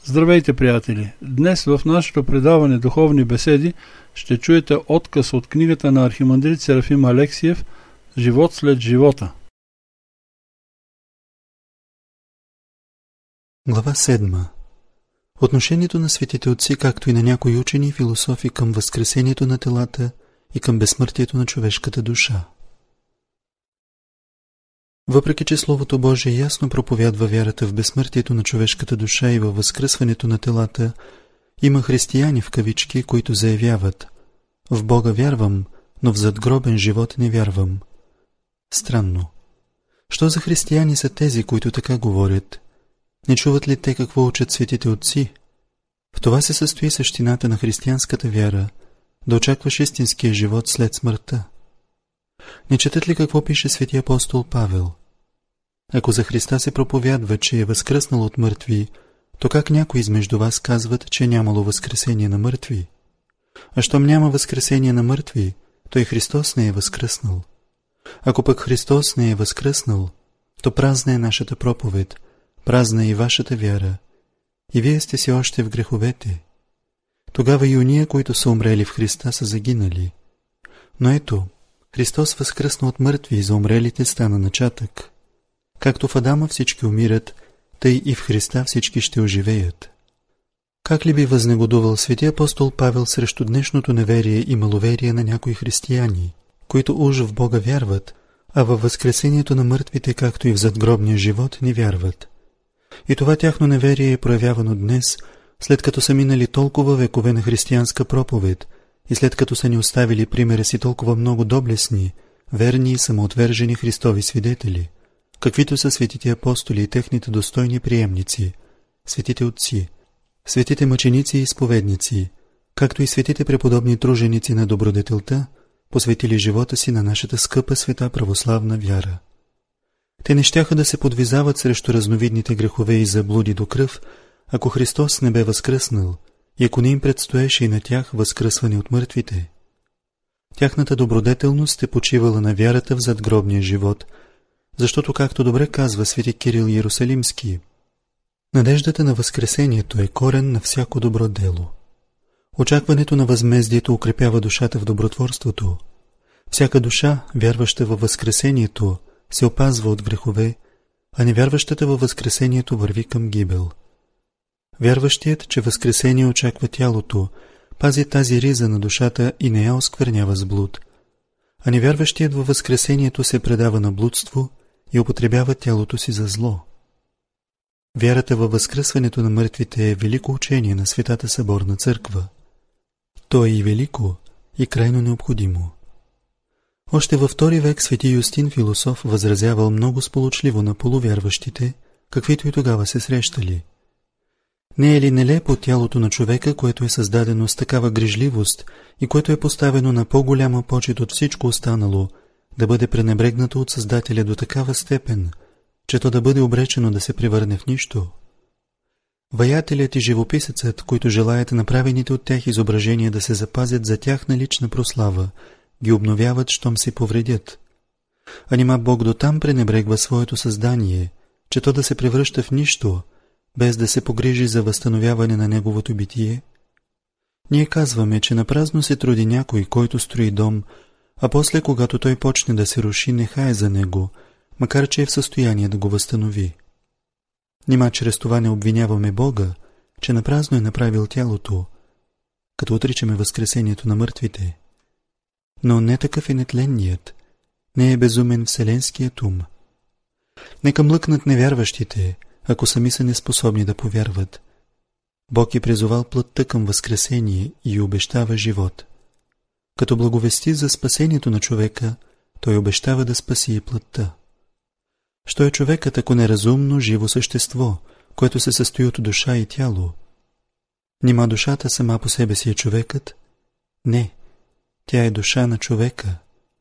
Здравейте, приятели! Днес в нашето предаване Духовни беседи ще чуете откъс от книгата на архимандрит Серафим Алексиев «Живот след живота». Глава 7. Отношението на светите отци, както и на някои учени и философи към възкресението на телата и към безсмъртието на човешката душа. Въпреки че Словото Божие ясно проповядва вярата в безсмъртието на човешката душа и във възкръсването на телата, има християни в кавички, които заявяват: в Бога вярвам, но в задгробен живот не вярвам. Странно. Що за християни са тези, които така говорят? Не чуват ли те какво учат светите отци? В това се състои същината на християнската вяра, да очакваш истинския живот след смъртта. Не четат ли какво пише свети апостол Павел? Ако за Христа се проповядва, че е възкръснал от мъртви, то как някои измежду вас казват, че нямало възкресение на мъртви? А щом няма възкресение на мъртви, то и Христос не е възкръснал. Ако пък Христос не е възкръснал, то празна е нашата проповед, празна е и вашата вяра, и вие сте си още в греховете. Тогава и уния, които са умрели в Христа, са загинали. Но ето, Христос възкръсна от мъртви и за умрелите стана начатък. Както в Адама всички умират, тъй и в Христа всички ще оживеят. Как ли би възнегодувал свети апостол Павел срещу днешното неверие и маловерие на някои християни, които уж в Бога вярват, а във възкресението на мъртвите, както и в задгробния живот, не вярват. И това тяхно неверие е проявявано днес, след като са минали толкова векове на християнска проповед и след като са ни оставили примера си толкова много доблестни, верни и самоотвержени Христови свидетели, каквито са светите апостоли и техните достойни приемници, светите отци, светите мъченици и изповедници, както и светите преподобни труженици на добродетелта, посветили живота си на нашата скъпа света православна вяра. Те не щяха да се подвизават срещу разновидните грехове и заблуди до кръв, ако Христос не бе възкръснал и ако не им предстоеше и на тях възкръсване от мъртвите. Тяхната добродетелност е почивала на вярата в задгробния живот, защото, както добре казва свети Кирил Иерусалимски, надеждата на възкресението е корен на всяко добро дело. Очакването на възмездието укрепява душата в добротворството. Всяка душа, вярваща във възкресението, се опазва от грехове, а невярващата във възкресението върви към гибел. Вярващият, че възкресение очаква тялото, пази тази риза на душата и не я осквернява с блуд, а невярващият във възкресението се предава на блудство и употребява тялото си за зло. Вярата във възкръсването на мъртвите е велико учение на Светата съборна църква. То е и велико, и крайно необходимо. Още във II век свети Юстин философ възразявал много сполучливо на полувярващите, каквито и тогава се срещали. Не е ли нелепо тялото на човека, което е създадено с такава грижливост и което е поставено на по-голяма почет от всичко останало, да бъде пренебрегнато от Създателя до такава степен, че то да бъде обречено да се превърне в нищо? Ваятелят и живописецът, които желаят направените от тях изображения да се запазят за тяхна лична прослава, ги обновяват, щом се повредят. А нима Бог дотам пренебрегва своето създание, че то да се превръща в нищо, без да се погрижи за възстановяване на неговото битие? Ние казваме, че напразно се труди някой, който строи дом, а после, когато той почне да се руши, не хае за него, макар че е в състояние да го възстанови. Нима чрез това не обвиняваме Бога, че напразно е направил тялото, като отричаме възкресението на мъртвите. Но не такъв е нетленният, не е безумен вселенският ум. Нека млъкнат невярващите, ако сами са неспособни да повярват. Бог е призовал плътта към възкресение и обещава живот. Като благовести за спасението на човека, той обещава да спаси и плътта. Що е човекът, ако неразумно, живо същество, което се състои от душа и тяло? Нима душата сама по себе си е човекът? Не, тя е душа на човека.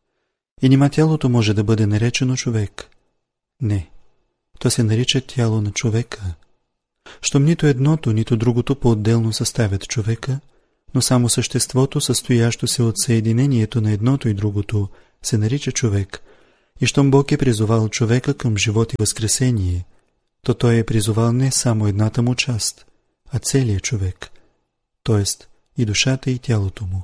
И нима тялото може да бъде наречено човек? Не, то се нарича тяло на човека. Щом нито едното, нито другото по-отделно съставят човека, но само съществото, състоящо се от съединението на едното и другото, се нарича човек, и щом Бог е призовал човека към живот и възкресение, то той е призовал не само едната му част, а целият човек, т.е. и душата и тялото му.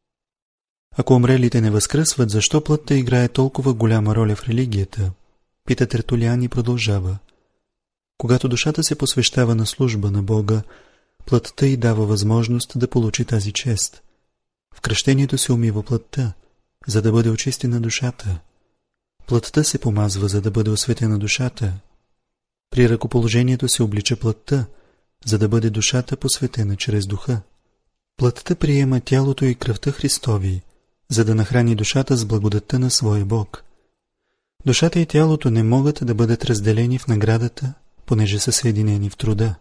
Ако умрелите не възкръсват, защо плътта играе толкова голяма роля в религията? Пита Тертулиан и продължава. Когато душата се посвещава на служба на Бога, плътта й дава възможност да получи тази чест. В кръщението се умива плътта, за да бъде очистена душата. Плътта се помазва, за да бъде осветена душата. При ръкоположението се облича плътта, за да бъде душата посветена чрез духа. Плътта приема тялото и кръвта Христови, за да нахрани душата с благодатта на своя Бог. Душата и тялото не могат да бъдат разделени в наградата, понеже са съединени в труда.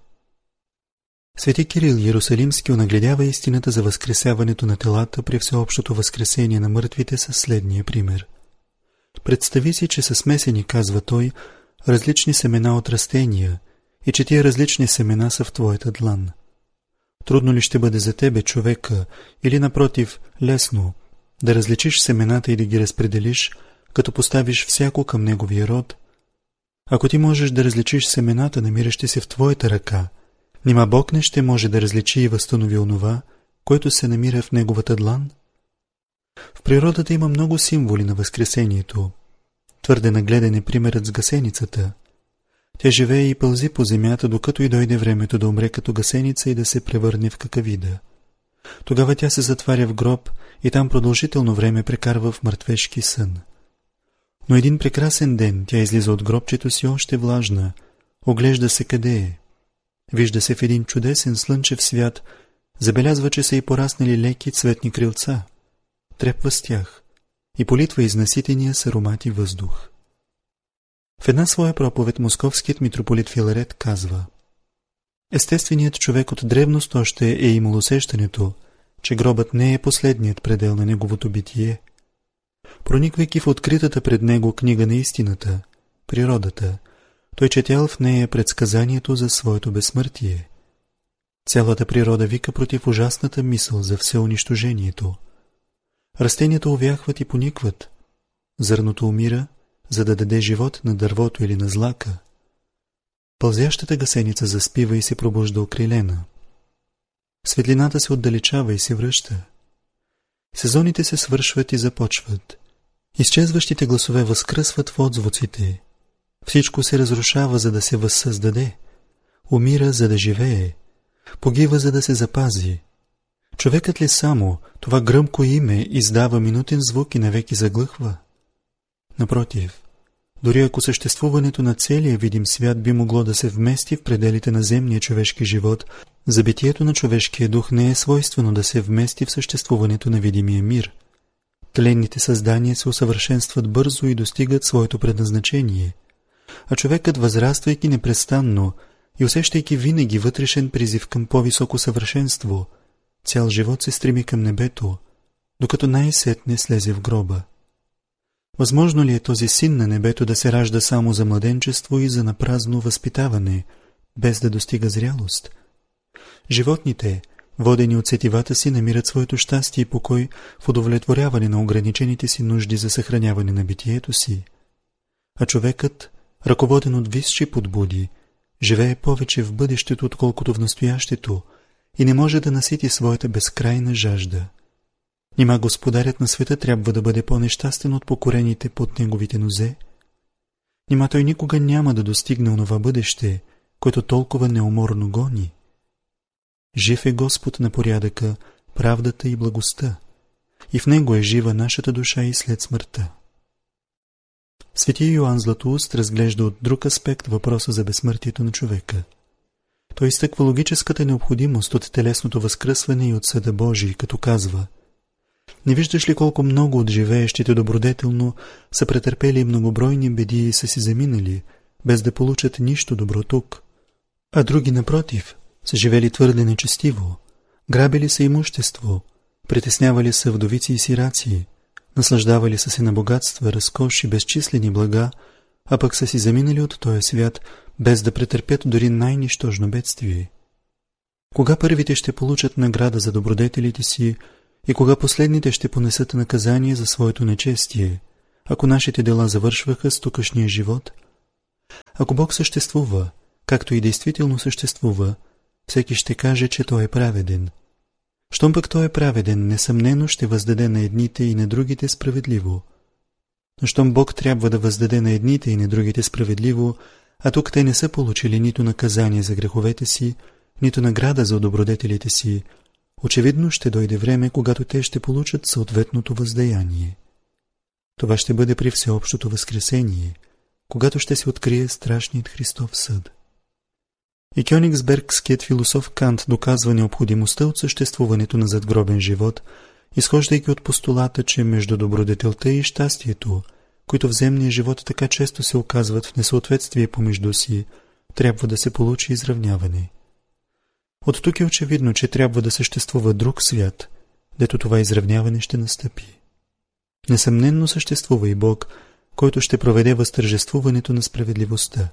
Свети Кирил Иерусалимски онагледява истината за възкресяването на телата при всеобщото възкресение на мъртвите със следния пример. Представи си, че са смесени, казва той, различни семена от растения и че тия различни семена са в твоята длан. Трудно ли ще бъде за тебе, човека, или напротив, лесно, да различиш семената и да ги разпределиш, като поставиш всяко към неговия род? Ако ти можеш да различиш семената, намиращи се в твоята ръка, нима Бог не ще може да различи и възстанови онова, което се намира в неговата длан? В природата има много символи на възкресението. Твърде нагледен е примерът с гасеницата. Тя живее и пълзи по земята, докато и дойде времето да умре като гасеница и да се превърне в какавида. Тогава тя се затваря в гроб и там продължително време прекарва в мъртвешки сън. Но един прекрасен ден тя излиза от гробчето си още влажна, оглежда се къде е. Вижда се в един чудесен слънчев свят, забелязва, че са и пораснали леки цветни крилца. Трепва с тях и политва изнаситения с аромати въздух. В една своя проповед московският митрополит Филарет казва: естественият човек от древност още е имал усещането, че гробът не е последният предел на неговото битие. Прониквайки в откритата пред него книга на истината, природата, той четял в нея предсказанието за своето безсмъртие. Цялата природа вика против ужасната мисъл за всеунищожението. Растенията увяхват и поникват. Зърното умира, за да даде живот на дървото или на злака. Пълзящата гасеница заспива и се пробужда окрилена. Светлината се отдалечава и се връща. Сезоните се свършват и започват. Изчезващите гласове възкръсват в отзвуците. Всичко се разрушава, за да се възсъздаде. Умира, за да живее. Погива, за да се запази. Човекът ли само, това гръмко име, издава минутен звук и навеки заглъхва? Напротив, дори ако съществуването на целия видим свят би могло да се вмести в пределите на земния човешки живот, за битието на човешкия дух не е свойствено да се вмести в съществуването на видимия мир. Тленните създания се усъвършенстват бързо и достигат своето предназначение, а човекът, възраствайки непрестанно и усещайки винаги вътрешен призив към по-високо съвършенство, цял живот се стреми към небето, докато най-сетне слезе в гроба. Възможно ли е този син на небето да се ражда само за младенчество и за напразно възпитаване, без да достига зрялост? Животните, водени от сетивата си, намират своето щастие и покой в удовлетворяване на ограничените си нужди за съхраняване на битието си. А човекът, ръководен от висши подбуди, живее повече в бъдещето, отколкото в настоящето, и не може да насити своята безкрайна жажда. Нима господарят на света трябва да бъде по-нещастен от покорените под неговите нозе? Нима той никога няма да достигне онова бъдеще, което толкова неуморно гони? Жив е Господ на порядъка, правдата и благостта, и в него е жива нашата душа и след смъртта. Свети Йоан Златоуст разглежда от друг аспект въпроса за безсмъртието на човека. Той изтъква логическата необходимост от телесното възкръсване и от съда Божий, като казва: не виждаш ли колко много от живеещите добродетелно са претърпели многобройни беди и са си заминали, без да получат нищо добро тук, а други, напротив, са живели твърде нечестиво, грабили са имущество, притеснявали са вдовици и сираци, наслаждавали са се на богатства, разкош и безчислени блага, а пък са си заминали от този свят, без да претърпят дори най-нищожно бедствие. Кога първите ще получат награда за добродетелите си и кога последните ще понесат наказание за своето нечестие, ако нашите дела завършваха с тукашния живот? Ако Бог съществува, както и действително съществува, всеки ще каже, че той е праведен. Щом пък той е праведен, несъмнено ще въздаде на едните и на другите справедливо. Но щом Бог трябва да въздаде на едните и на другите справедливо, а тук те не са получили нито наказание за греховете си, нито награда за добродетелите си, очевидно ще дойде време, когато те ще получат съответното въздаяние. Това ще бъде при всеобщото възкресение, когато ще се открие страшният Христов съд. И кьонигсбергският философ Кант доказва необходимостта от съществуването на задгробен живот, изхождайки от постулата, че между добродетелта и щастието, които в земния живот така често се оказват в несъответствие помежду си, трябва да се получи изравняване. От тук е очевидно, че трябва да съществува друг свят, дето това изравняване ще настъпи. Несъмненно съществува и Бог, който ще проведе възтържествуването на справедливостта.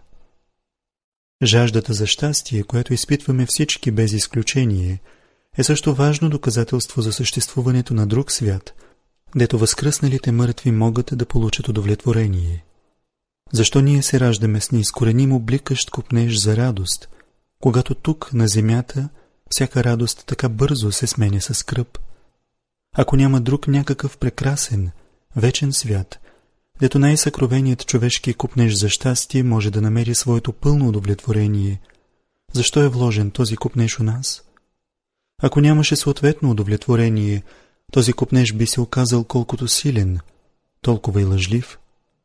Жаждата за щастие, което изпитваме всички без изключение, е също важно доказателство за съществуването на друг свят, дето възкръсналите мъртви могат да получат удовлетворение. Защо ние се раждаме с неизкоренимо бликащ копнеж за радост, когато тук, на земята, всяка радост така бързо се сменя с скръб? Ако няма друг някакъв прекрасен, вечен свят, дето най-съкровеният човешки копнеж за щастие може да намери своето пълно удовлетворение, защо е вложен този копнеж у нас? Ако нямаше съответно удовлетворение, този копнеж би се оказал колкото силен, толкова и лъжлив.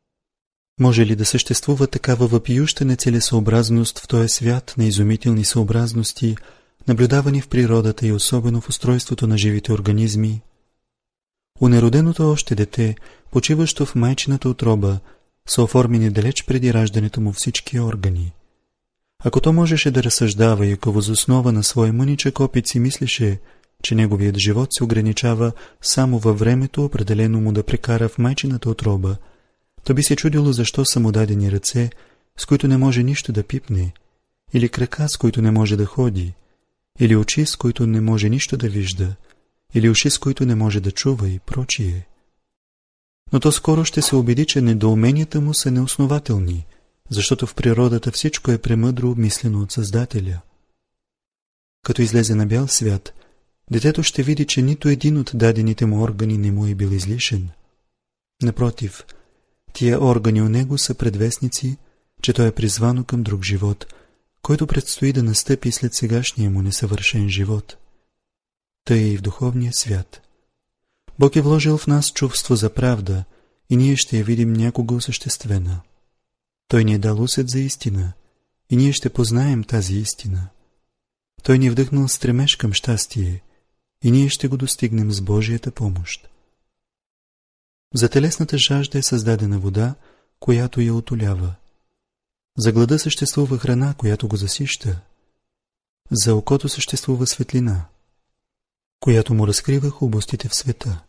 Може ли да съществува такава въпиюща нецелесъобразност в този свят на изумителни съобразности, наблюдавани в природата и особено в устройството на живите организми? У нероденото още дете, почиващо в майчината утроба, са оформени далеч преди раждането му всички органи. Ако то можеше да разсъждава и ако въз основа на своя мъничък опит си мислеше, че неговият живот се ограничава само във времето, определено му да прекара в майчината утроба, то би се чудило защо са му дадени ръце, с които не може нищо да пипне, или крака, с които не може да ходи, или очи, с които не може нищо да вижда, или уши, с които не може да чува и прочие. Но то скоро ще се убеди, че недоуменията му са неоснователни, защото в природата всичко е премъдро обмислено от Създателя. Като излезе на бял свят, детето ще види, че нито един от дадените му органи не му е бил излишен. Напротив, тия органи у него са предвестници, че той е призвано към друг живот, който предстои да настъпи след сегашния му несъвършен живот. Тъй и в духовния свят. Бог е вложил в нас чувство за правда и ние ще я видим някога осъществена. Той ни е дал усет за истина и ние ще познаем тази истина. Той ни е вдъхнал стремеж към щастие и ние ще го достигнем с Божията помощ. За телесната жажда е създадена вода, която я отолява. За глада съществува храна, която го засища. За окото съществува светлина, която му разкрива хубостите в света.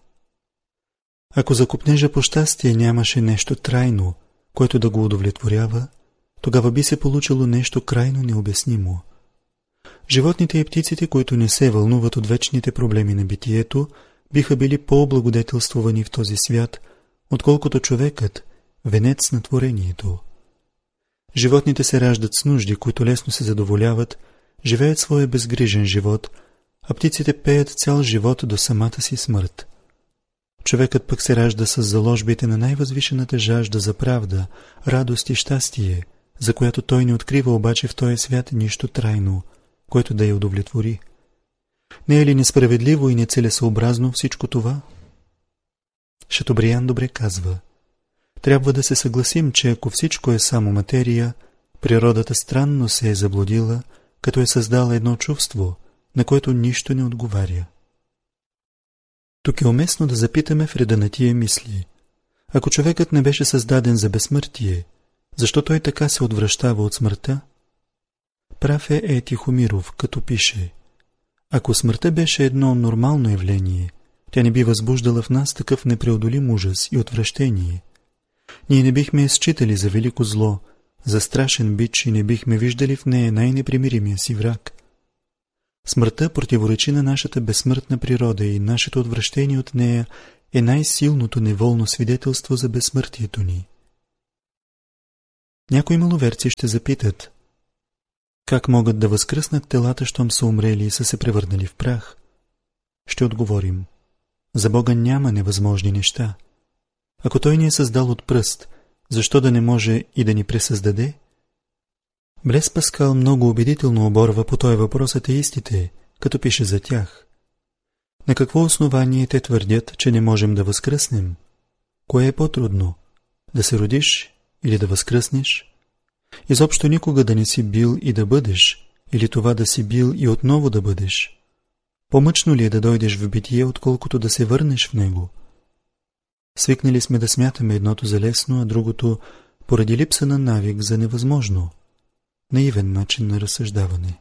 Ако за копнежа по щастие нямаше нещо трайно, което да го удовлетворява, тогава би се получило нещо крайно необяснимо. Животните и птиците, които не се вълнуват от вечните проблеми на битието, биха били по-облагодетелствувани в този свят, отколкото човекът, венец на творението. Животните се раждат с нужди, които лесно се задоволяват, живеят своя безгрижен живот, а птиците пеят цял живот до самата си смърт. Човекът пък се ражда с заложбите на най-възвишената жажда за правда, радост и щастие, за която той не открива обаче в този свят нищо трайно, което да я удовлетвори. Не е ли несправедливо и нецелесъобразно всичко това? Шатобриан добре казва: трябва да се съгласим, че ако всичко е само материя, природата странно се е заблудила, като е създала едно чувство, на което нищо не отговаря. Тук е уместно да запитаме в реда на тия мисли. Ако човекът не беше създаден за безсмъртие, защо той така се отвръщава от смъртта? Прав е Тихомиров, като пише: ако смъртта беше едно нормално явление, тя не би възбуждала в нас такъв непреодолим ужас и отвращение. Ние не бихме я считали за велико зло, за страшен бич и не бихме виждали в нея най-непримиримия си враг. Смъртта противоречи на нашата безсмъртна природа и нашето отвращение от нея е най-силното неволно свидетелство за безсмъртието ни. Някои маловерци ще запитат: Как могат да възкръснат телата, щом са умрели и са се превърнали в прах? Ще отговорим. За Бога няма невъзможни неща. Ако Той ни е създал от пръст, защо да не може и да ни пресъздаде? Блез Паскал много убедително оборва по този въпрос атеистите, като пише за тях. На какво основание те твърдят, че не можем да възкръснем? Кое е по-трудно? Да се родиш или да възкръснеш? Изобщо никога да не си бил и да бъдеш, или това да си бил и отново да бъдеш? По-мъчно ли е да дойдеш в битие, отколкото да се върнеш в него? Свикнали сме да смятаме едното за лесно, а другото, поради липса на навик, за невъзможно. Наивен начин на разсъждаване.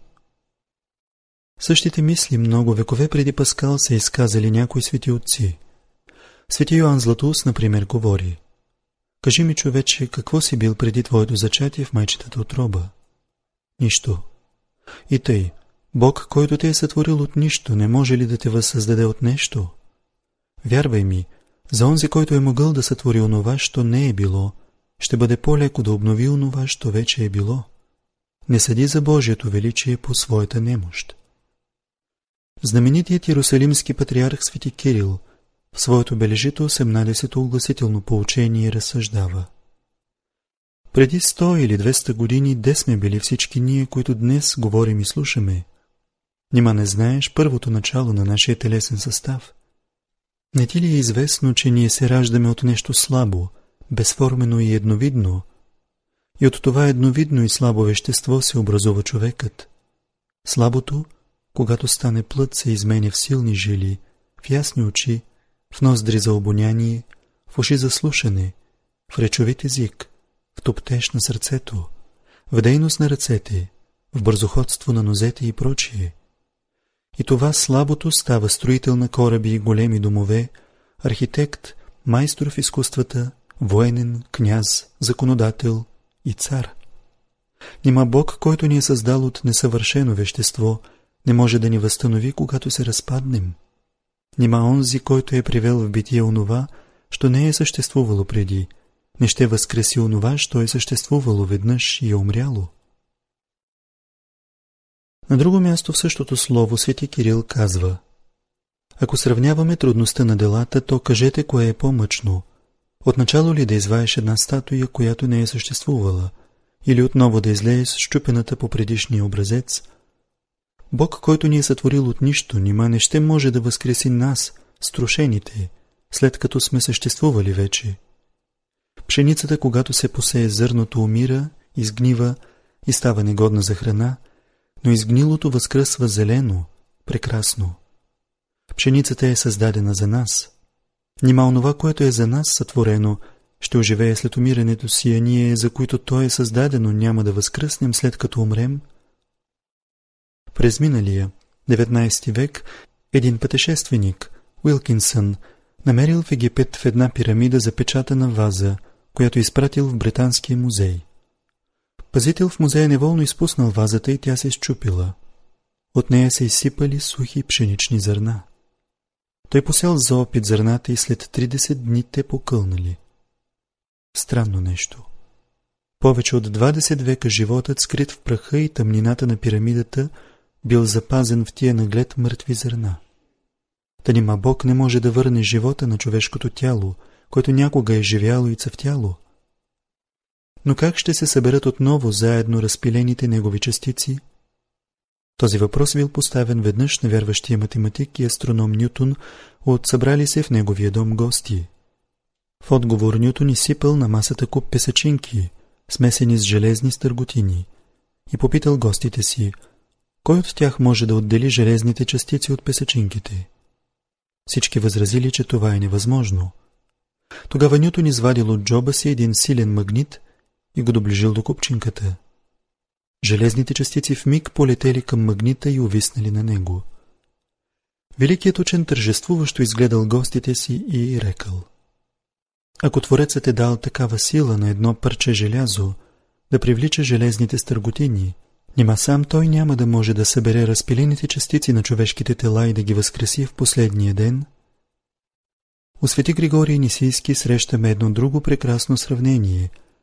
Същите мисли много векове преди Паскал са изказали някои свети отци. Свети Йоан Златоуст, например, говори: кажи ми, човече, какво си бил преди твоето зачатие в майчетата утроба? Нищо. И тъй, Бог, който те е сътворил от нищо, не може ли да те възсъздаде от нещо? Вярвай ми, за онзи, който е могъл да сътвори онова, що не е било, ще бъде по-леко да обнови онова, що вече е било. Не съди за Божието величие по своята немощ. Знаменитият иерусалимски патриарх свети Кирил в своето бележито 18-то огласително поучение разсъждава: преди 100 или 200 години де сме били всички ние, които днес говорим и слушаме? Нима не знаеш първото начало на нашия телесен състав? Не ти ли е известно, че ние се раждаме от нещо слабо, безформено и едновидно? И от това едновидно и слабо вещество се образува човекът. Слабото, когато стане плът, се изменя в силни жили, в ясни очи, в ноздри за обоняние, в уши за слушане, в речовит език, в топтеж на сърцето, в дейност на ръцете, в бързоходство на нозете и прочие. И това слабото става строител на кораби и големи домове, архитект, майстор в изкуствата, военен, княз, законодател и цар. Нима Бог, който ни е създал от несъвършено вещество, не може да ни възстанови, когато се разпаднем? Нима онзи, който е привел в битие онова, що не е съществувало преди, не ще възкреси онова, що е съществувало веднъж и е умряло? На друго място в същото слово свети Кирил казва: ако сравняваме трудността на делата, то кажете кое е по-мъчно. Отначало ли да изваеш една статуя, която не е съществувала, или отново да излееш счупената по предишния образец? Бог, който ни е сътворил от нищо, нима не ще може да възкреси нас, струшените, след като сме съществували вече. Пшеницата, когато се посее, зърното умира, изгнива и става негодна за храна, но изгнилото възкръсва зелено, прекрасно. Пшеницата е създадена за нас. Нима онова, което е за нас сътворено, ще оживее след умирането си, а ние, за които то е създадено, няма да възкръснем след като умрем? През миналия, 19 век, един пътешественик, Уилкинсън, намерил в Египет в една пирамида запечатана ваза, която изпратил в Британския музей. Пазител в музея неволно изпуснал вазата и тя се изчупила. От нея се изсипали сухи пшенични зърна. Той посял за опит зърната и след 30 дни те покълнали. Странно нещо. Повече от 20 века животът, скрит в праха и тъмнината на пирамидата, бил запазен в тия наглед мъртви зърна. Та нима Бог не може да върне живота на човешкото тяло, което някога е живяло и цъфтяло? Но как ще се съберат отново заедно разпилените негови частици? Този въпрос бил поставен веднъж на вярващия математик и астроном Нютон от събрали се в неговия дом гости. В отговор Нютон изсипал на масата куп песачинки, смесени с железни стърготини, и попитал гостите си, кой от тях може да отдели железните частици от песачинките. Всички възразили, че това е невъзможно. Тогава Нютон извадил от джоба си един силен магнит и го доближил до купчинката. Железните частици вмиг полетели към магнита и увиснали на него. Великият учен тържествуващо изгледал гостите си и рекал: ако Творецът е дал такава сила на едно парче желязо да привлича железните стърготини, нима сам той няма да може да събере разпилените частици на човешките тела и да ги възкреси в последния ден? У свети Григорий Нисийски срещаме едно друго прекрасно сравнение,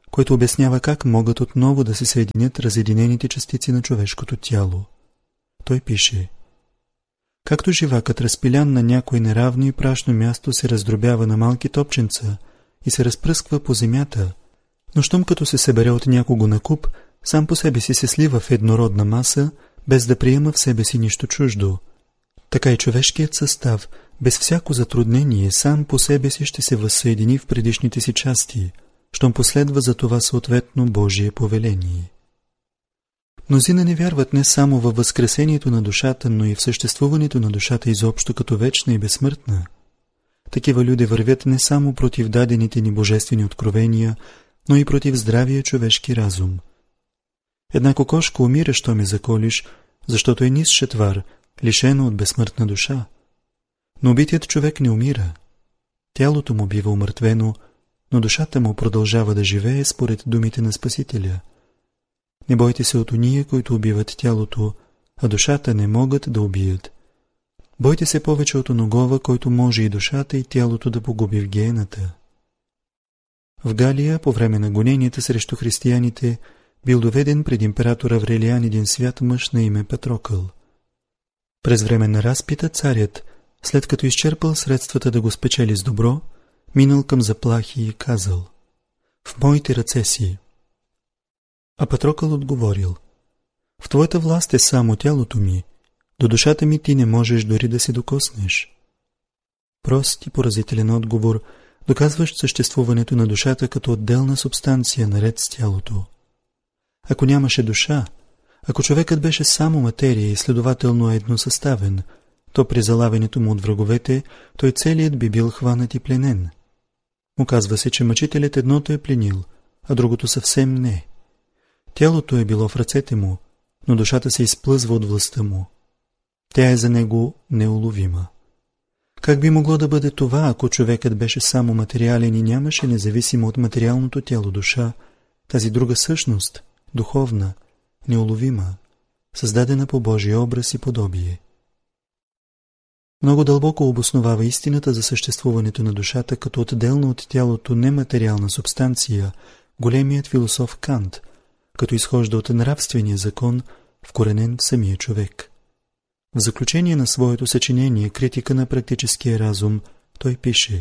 който обяснява как могат отново да се съединят разединените частици на човешкото тяло. Той пише: както живакът, разпилян на някое неравно и прашно място, се раздробява на малки топченца и се разпръсква по земята, но щом като се събере от някого на куп, сам по себе си се слива в еднородна маса, без да приема в себе си нищо чуждо. Така и човешкият състав, без всяко затруднение, сам по себе си ще се възсъедини в предишните си части, щом последва за това съответно Божие повеление. Мнозина не вярват не само във възкресението на душата, но и в съществуването на душата изобщо като вечна и безсмъртна. Такива люди вървят не само против дадените ни божествени откровения, но и против здравия човешки разум. Една кокошка умира, що ме заколиш, защото е нисша твар, лишена от безсмъртна душа. Но убитият човек не умира. Тялото му бива умъртвено, но душата му продължава да живее според думите на Спасителя. Не бойте се от ония, които убиват тялото, а душата не могат да убият. Бойте се повече от оногова, който може и душата, и тялото да погуби в гиената. В Галия, по време на гоненията срещу християните, бил доведен пред император Аврелиан един свят мъж на име Патрокъл. През време на разпита царят, след като изчерпал средствата да го спечели с добро, минал към заплахи и казал: в моите ръце си. А Патрокъл отговорил: в твоята власт е само тялото ми, до душата ми ти не можеш дори да се докоснеш. Прост и поразителен отговор, доказващ съществуването на душата като отделна субстанция наред с тялото. Ако нямаше душа, ако човекът беше само материя и следователно едносъставен, то при залавянето му от враговете, той целият би бил хванат и пленен. Оказва се, че мъчителят едното е пленил, а другото съвсем не. Тялото е било в ръцете му, но душата се изплъзва от властта му. Тя е за него неуловима. Как би могло да бъде това, ако човекът беше само материален и нямаше независимо от материалното тяло душа, тази друга същност, духовна, неуловима, създадена по Божия образ и подобие? Много дълбоко обосновава истината за съществуването на душата като отделна от тялото нематериална субстанция големият философ Кант, като изхожда от нравствения закон, вкоренен в самия човек. В заключение на своето съчинение «Критика на практическия разум» той пише: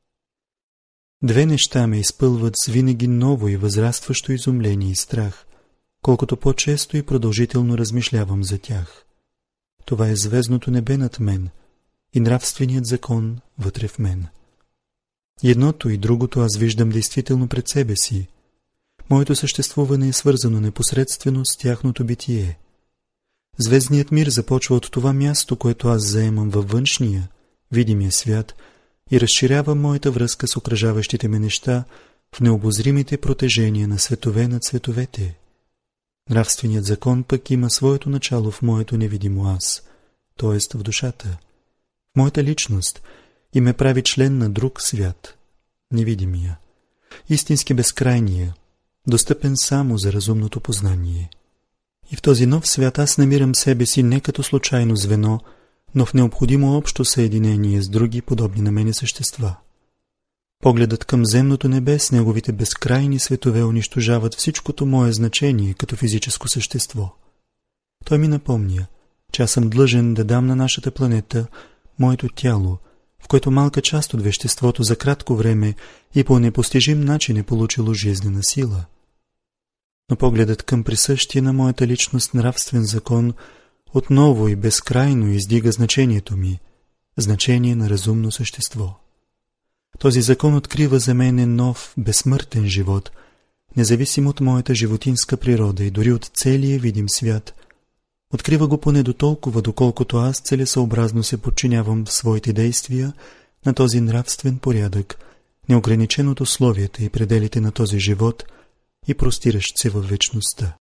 две неща ме изпълват с винаги ново и възрастващо изумление и страх, колкото по-често и продължително размишлявам за тях. Това е звездното небе над мен и нравственият закон вътре в мен. Едното и другото аз виждам действително пред себе си. Моето съществуване е свързано непосредствено с тяхното битие. Звездният мир започва от това място, което аз заемам във външния, видимия свят, и разширява моята връзка с окръжаващите ме неща в необозримите протежения на светове над световете. Нравственият закон пък има своето начало в моето невидимо аз, т.е. в душата, в моята личност, и ме прави член на друг свят, невидимия, истински безкрайния, достъпен само за разумното познание. И в този нов свят аз намирам себе си не като случайно звено, но в необходимо общо съединение с други подобни на мене същества. Погледът към земното небе с неговите безкрайни светове унищожават всичкото мое значение като физическо същество. Той ми напомня, че аз съм длъжен да дам на нашата планета моето тяло, в което малка част от веществото за кратко време и по непостижим начин е получило жизнена сила. Но погледът към присъщия на моята личност нравствен закон отново и безкрайно издига значението ми, значение на разумно същество. Този закон открива за мен нов, безсмъртен живот, независимо от моята животинска природа и дори от целия видим свят. Открива го поне до толкова, доколкото аз целесъобразно се подчинявам в своите действия на този нравствен порядък, неограничен от условията и пределите на този живот и простиращ се във вечността.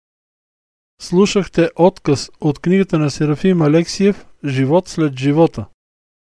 Слушахте отказ от книгата на Серафим Алексиев «Живот след живота».